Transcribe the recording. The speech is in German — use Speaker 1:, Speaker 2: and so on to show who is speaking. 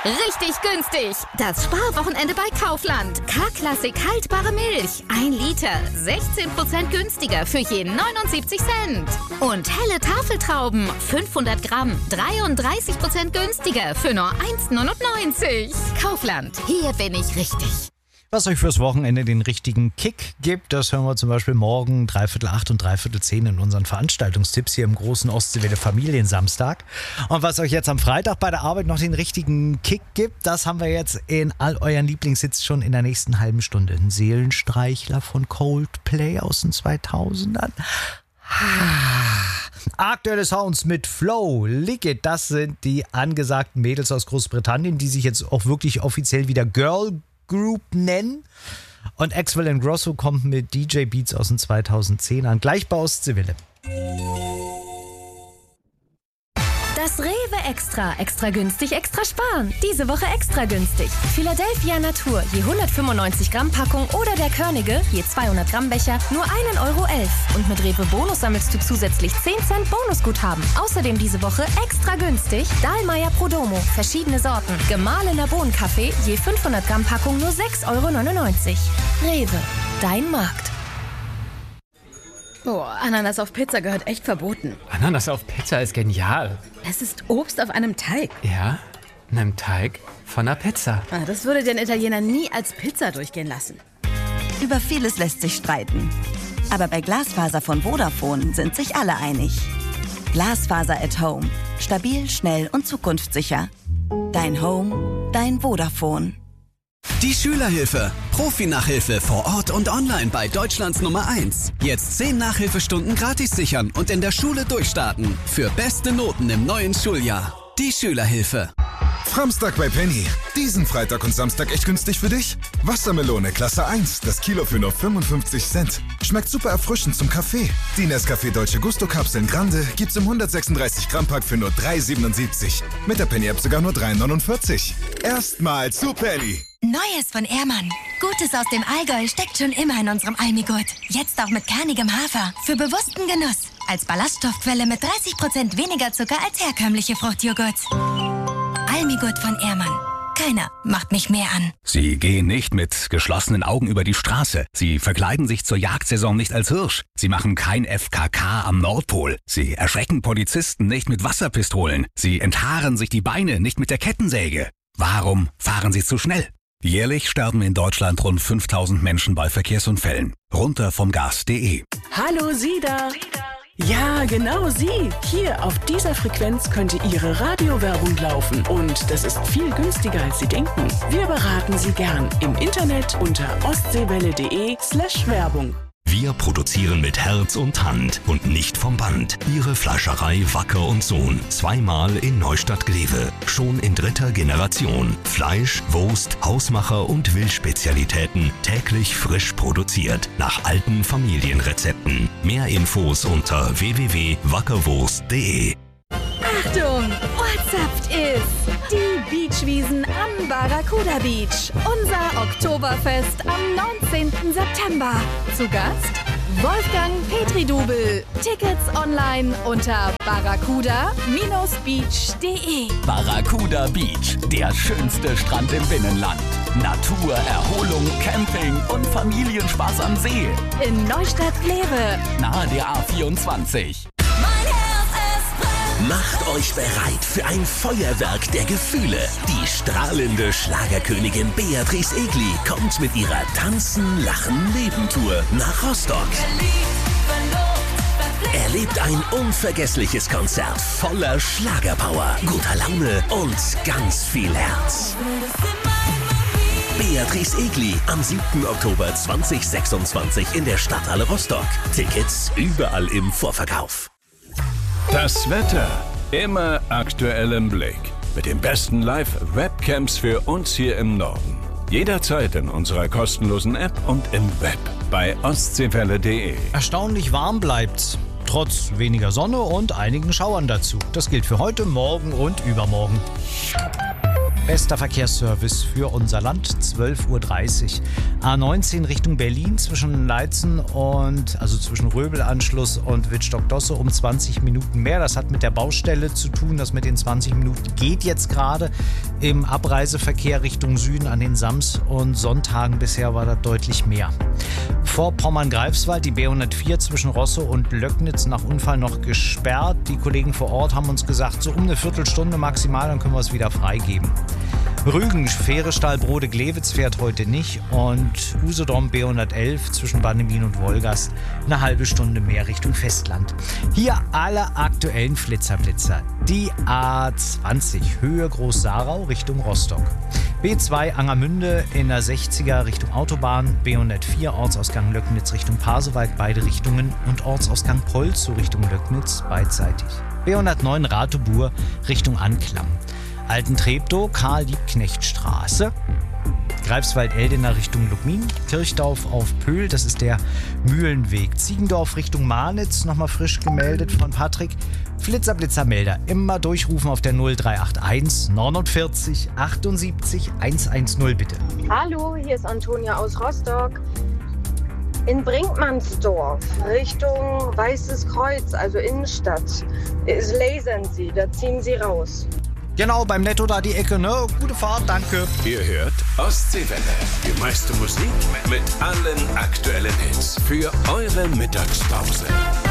Speaker 1: Richtig günstig. Das Sparwochenende bei Kaufland. K-Klassik haltbare Milch. 1 Liter. 16% günstiger für je 79 Cent. Und helle Tafeltrauben. 500 Gramm. 33% günstiger für nur 1,99. Kaufland. Hier bin ich richtig.
Speaker 2: Was euch fürs Wochenende den richtigen Kick gibt, das hören wir zum Beispiel morgen 7:45 und 7:45 in unseren Veranstaltungstipps hier im großen Ostseewelle Familiensamstag. Und was euch jetzt am Freitag bei der Arbeit noch den richtigen Kick gibt, das haben wir jetzt in all euren Lieblingshits schon in der nächsten halben Stunde. Ein Seelenstreichler von Coldplay aus den 2000ern. Aktuelle Sounds mit Flow, Lick It, das sind die angesagten Mädels aus Großbritannien, die sich jetzt auch wirklich offiziell wieder Girl Group nennen. Und Axwell & Grosso kommt mit DJ Beats aus den 2010ern. Gleich bei Ostseewelle.
Speaker 3: Das Rewe Extra. Extra günstig, extra sparen. Diese Woche extra günstig. Philadelphia Natur, je 195 Gramm Packung oder der Körnige, je 200 Gramm Becher, nur 1,11 €. Und mit Rewe Bonus sammelst du zusätzlich 10 Cent Bonusguthaben. Außerdem diese Woche extra günstig Dahlmeier Prodomo, verschiedene Sorten. Gemahlener Bohnenkaffee, je 500 Gramm Packung, nur 6,99 €. Rewe, dein Markt.
Speaker 4: Boah, Ananas auf Pizza gehört echt verboten.
Speaker 5: Ananas auf Pizza ist genial.
Speaker 4: Es ist Obst auf einem Teig.
Speaker 5: Ja, einem Teig von einer Pizza.
Speaker 4: Das würde den Italiener nie als Pizza durchgehen lassen.
Speaker 6: Über vieles lässt sich streiten. Aber bei Glasfaser von Vodafone sind sich alle einig. Glasfaser at Home. Stabil, schnell und zukunftssicher. Dein Home, dein Vodafone.
Speaker 7: Die Schülerhilfe. Profi-Nachhilfe vor Ort und online bei Deutschlands Nummer 1. Jetzt 10 Nachhilfestunden gratis sichern und in der Schule durchstarten. Für beste Noten im neuen Schuljahr. Die Schülerhilfe.
Speaker 8: Framstag bei Penny. Diesen Freitag und Samstag echt günstig für dich? Wassermelone Klasse 1, das Kilo für nur 55 Cent. Schmeckt super erfrischend zum Kaffee. Die Nescafé Dolce Gusto Kapseln Grande gibt's im 136 Gramm Pack für nur 3,77. Mit der Penny App sogar nur 3,49. Erstmal zu Penny.
Speaker 9: Neues von Ehrmann. Gutes aus dem Allgäu steckt schon immer in unserem Almigurt. Jetzt auch mit kernigem Hafer. Für bewussten Genuss. Als Ballaststoffquelle mit 30% weniger Zucker als herkömmliche Fruchtjoghurt. Almigurt von Ehrmann. Keiner macht mich mehr an.
Speaker 10: Sie gehen nicht mit geschlossenen Augen über die Straße. Sie verkleiden sich zur Jagdsaison nicht als Hirsch. Sie machen kein FKK am Nordpol. Sie erschrecken Polizisten nicht mit Wasserpistolen. Sie enthaaren sich die Beine nicht mit der Kettensäge. Warum fahren Sie zu schnell? Jährlich sterben in Deutschland rund 5000 Menschen bei Verkehrsunfällen. Runter vom Gas.de.
Speaker 11: Hallo, Sie da. Ja, genau Sie. Hier auf dieser Frequenz könnte Ihre Radiowerbung laufen. Und das ist viel günstiger, als Sie denken. Wir beraten Sie gern im Internet unter ostseewelle.de/Werbung.
Speaker 12: Wir produzieren mit Herz und Hand und nicht vom Band. Ihre Fleischerei Wacker und Sohn. 2-mal in Neustadt-Glewe. Schon in 3. Generation. Fleisch, Wurst, Hausmacher und Wildspezialitäten. Täglich frisch produziert. Nach alten Familienrezepten. Mehr Infos unter www.wackerwurst.de.
Speaker 4: Achtung, WhatsApp ist die Beachwiesen am Barracuda Beach. Unser Oktoberfest am 19. September. Zu Gast Wolfgang Petri-Dubel. Tickets online unter barracuda-beach.de.
Speaker 13: Barracuda Beach, der schönste Strand im Binnenland. Natur, Erholung, Camping und Familienspaß am See.
Speaker 4: In Neustadt-Glewe.
Speaker 13: Nahe der A24.
Speaker 14: Macht euch bereit für ein Feuerwerk der Gefühle. Die strahlende Schlagerkönigin Beatrice Egli kommt mit ihrer Tanzen, Lachen, Leben-Tour nach Rostock. Erlebt ein unvergessliches Konzert voller Schlagerpower, guter Laune und ganz viel Herz. Beatrice Egli am 7. Oktober 2026 in der Stadthalle Rostock. Tickets überall im Vorverkauf.
Speaker 15: Das Wetter immer aktuell im Blick. Mit den besten Live-Webcams für uns hier im Norden. Jederzeit in unserer kostenlosen App und im Web bei ostseewelle.de.
Speaker 2: Erstaunlich warm bleibt's. Trotz weniger Sonne und einigen Schauern dazu. Das gilt für heute, morgen und übermorgen. Bester Verkehrsservice für unser Land, 12:30 Uhr. A19 Richtung Berlin zwischen Leitzen und, also zwischen Röbelanschluss und Wittstock-Dosse um 20 Minuten mehr. Das hat mit der Baustelle zu tun. Das mit den 20 Minuten geht jetzt gerade im Abreiseverkehr Richtung Süden an den Sams- und Sonntagen. Bisher war das deutlich mehr. Vor Pommern-Greifswald die B104 zwischen Rostow und Löcknitz nach Unfall noch gesperrt. Die Kollegen vor Ort haben uns gesagt, so um eine Viertelstunde maximal, dann können wir es wieder freigeben. Rügen, Fähre Stahlbrode-Glewitz fährt heute nicht und Usedom B111 zwischen Bannemin und Wolgast eine halbe Stunde mehr Richtung Festland. Hier alle aktuellen Flitzerblitzer. Die A20 Höhe Groß-Sarau Richtung Rostock. B2 Angermünde in der 60er Richtung Autobahn. B104 Ortsausgang Löcknitz Richtung Pasewalk, beide Richtungen. Und Ortsausgang Polzow Richtung Löcknitz, beidseitig. B109 Ratebur Richtung Anklam. Altentreptow, Karl-Liebknecht-Straße. Greifswald-Eldener Richtung Lubmin. Kirchdorf auf Pöhl, das ist der Mühlenweg. Ziegendorf Richtung Marnitz, nochmal frisch gemeldet von Patrick. Flitzer-Blitzer-Melder, immer durchrufen auf der 0381 49 78 110 bitte.
Speaker 16: Hallo, hier ist Antonia aus Rostock. In Brinkmannsdorf Richtung Weißes Kreuz, also Innenstadt, lasern Sie, da ziehen Sie raus.
Speaker 2: Genau, beim Netto da die Ecke, ne? Gute Fahrt, danke.
Speaker 15: Ihr hört Ostseewelle. Die meiste Musik mit allen aktuellen Hits für eure Mittagspause.